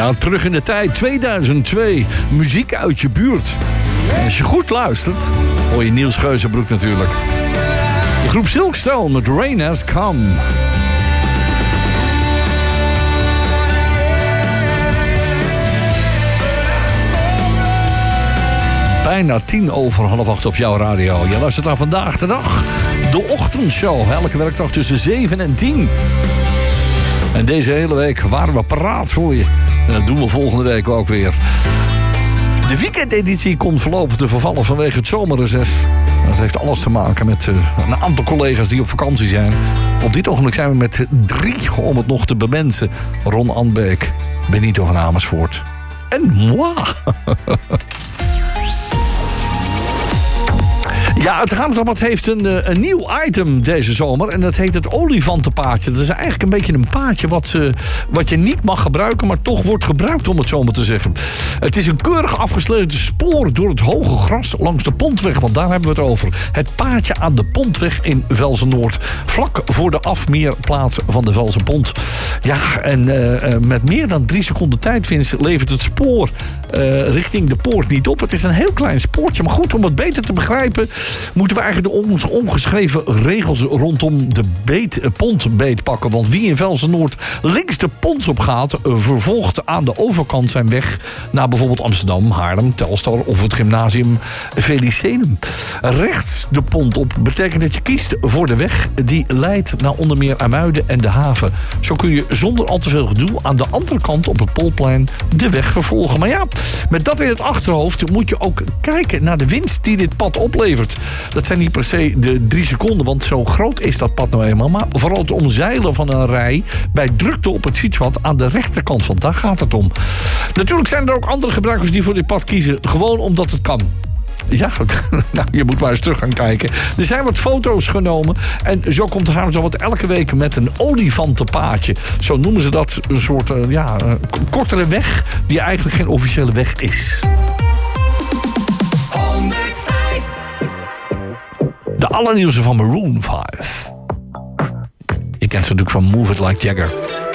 Ja, terug in de tijd, 2002. Muziek uit je buurt. En als je goed luistert, hoor je Niels Geuzenbroek natuurlijk. De groep Silkstone met Rain Has Come. Bijna 7:10 op jouw radio. Je luistert naar Vandaag de Dag. De ochtendshow. Elke werkdag tussen 7 en 10. En deze hele week waren we paraat voor je. En dat doen we volgende week ook weer. De weekendeditie komt voorlopig te vervallen vanwege het zomerreces. Dat heeft alles te maken met een aantal collega's die op vakantie zijn. Op dit ogenblik zijn we met 3 om het nog te bemensen. Ron Anbeek, Benito van Amersfoort en moi. Ja, het Haamsdagblad heeft een nieuw item deze zomer. En dat heet het olifantenpaadje. Dat is eigenlijk een beetje een paadje wat je niet mag gebruiken, maar toch wordt gebruikt, om het zo maar te zeggen. Het is een keurig afgesloten spoor door het hoge gras langs de Pontweg. Want daar hebben we het over. Het paadje aan de Pontweg in Velzen-Noord. Vlak voor de afmeerplaats van de Velzenpont. Ja, en met meer dan 3 seconden tijdwinst levert het spoor richting de poort niet op. Het is een heel klein spoortje. Maar goed, om het beter te begrijpen, moeten we eigenlijk de ongeschreven regels rondom de pontbeet pakken. Want wie in Velzen-Noord links de pont op gaat, vervolgt aan de overkant zijn weg naar bijvoorbeeld Amsterdam, Haarlem, Telstar of het gymnasium Felicenum. Rechts de pont op betekent dat je kiest voor de weg die leidt naar onder meer IJmuiden en de haven. Zo kun je zonder al te veel gedoe aan de andere kant op het Polplein de weg vervolgen. Maar ja, met dat in het achterhoofd moet je ook kijken naar de winst die dit pad oplevert. Dat zijn niet per se de 3 seconden, want zo groot is dat pad nou eenmaal. Maar vooral het omzeilen van een rij bij drukte op het fietspad aan de rechterkant, want daar gaat het om. Natuurlijk zijn er ook andere gebruikers die voor dit pad kiezen, gewoon omdat het kan. Ja, nou, je moet maar eens terug gaan kijken. Er zijn wat foto's genomen. En zo komt de Haamsdagblad elke week met een olifantenpaadje. Zo noemen ze dat. Een soort kortere weg die eigenlijk geen officiële weg is. 105. De allernieuwste van Maroon 5. Je kent ze natuurlijk van Move It Like Jagger.